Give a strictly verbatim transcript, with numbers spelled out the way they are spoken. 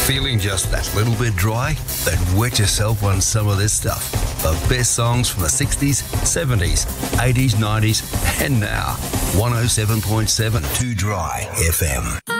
Feeling just that little bit dry? Then wet yourself on some of this stuff. The best songs from the sixties, seventies, eighties, nineties, and now. one oh seven point seven Too Dry F M.